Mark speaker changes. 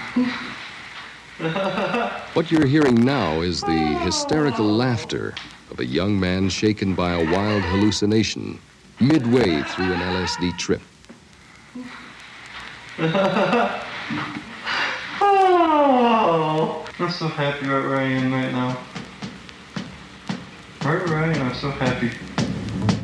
Speaker 1: What you're hearing now is the hysterical laughter of a young man shaken by a wild hallucination midway through an LSD trip.
Speaker 2: Oh, I'm so happy right where I am right now. Right where I am, I'm so happy.